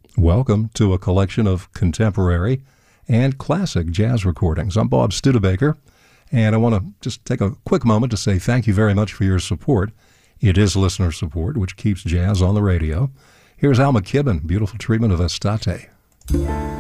Welcome to a collection of contemporary and classic jazz recordings. I'm Bob Studebaker, and I want to just take a quick moment to say thank you very much for your support. It is listener support, which keeps jazz on the radio. Here's Al McKibben, beautiful treatment of Estate.